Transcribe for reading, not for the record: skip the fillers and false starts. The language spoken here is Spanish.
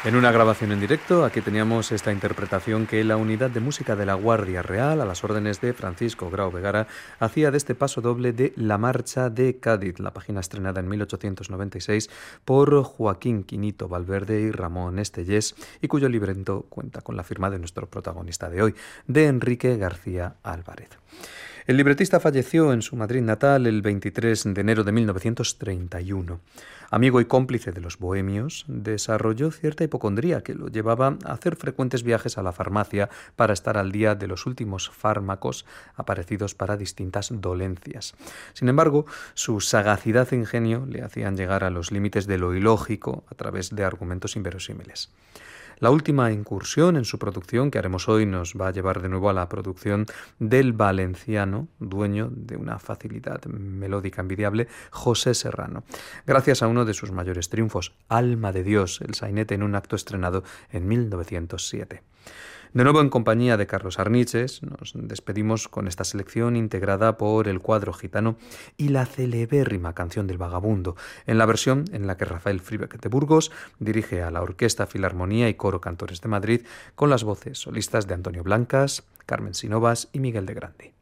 En una grabación en directo, aquí teníamos esta interpretación que la Unidad de Música de la Guardia Real, a las órdenes de Francisco Grau Vegara, hacía de este paso doble de La Marcha de Cádiz, la página estrenada en 1896 por Joaquín Quinito Valverde y Ramón Estellés, y cuyo libreto cuenta con la firma de nuestro protagonista de hoy, de Enrique García Álvarez. El libretista falleció en su Madrid natal el 23 de enero de 1931. Amigo y cómplice de los bohemios, desarrolló cierta hipocondría que lo llevaba a hacer frecuentes viajes a la farmacia para estar al día de los últimos fármacos aparecidos para distintas dolencias. Sin embargo, su sagacidad e ingenio le hacían llegar a los límites de lo ilógico a través de argumentos inverosímiles. La última incursión en su producción que haremos hoy nos va a llevar de nuevo a la producción del valenciano, dueño de una facilidad melódica envidiable, José Serrano. Gracias a uno de sus mayores triunfos, Alma de Dios, el sainete en un acto estrenado en 1907. De nuevo en compañía de Carlos Arniches, nos despedimos con esta selección integrada por El Cuadro Gitano y la celebérrima Canción del Vagabundo, en la versión en la que Rafael Fribeck de Burgos dirige a la Orquesta Filarmonía y Coro Cantores de Madrid con las voces solistas de Antonio Blancas, Carmen Sinovas y Miguel de Grandi.